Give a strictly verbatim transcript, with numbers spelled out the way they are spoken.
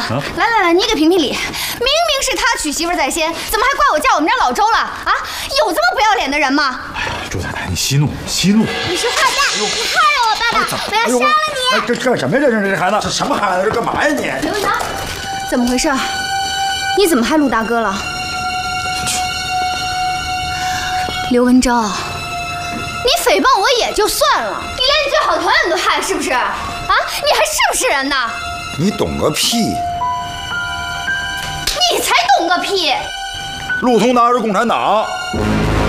啊！ 来来来，你给评评理，明明是他娶媳妇在先，怎么还怪我嫁我们家老周了啊？有这么不要脸的人吗？ 哎呀，周太太，你息怒，息怒！ 你是坏蛋，你害了我爸爸，我要杀了你！ 哎，这干什么呀？这这这孩子，这什么孩子？这干嘛呀你？ 刘文强，怎么回事？你怎么害陆大哥了？刘文昭，你诽谤我也就算了，你连你最好的朋友你都害，是不是？啊，你还是不是人呢？ 你懂个屁！ 你才懂个屁！ 陆通达是共产党。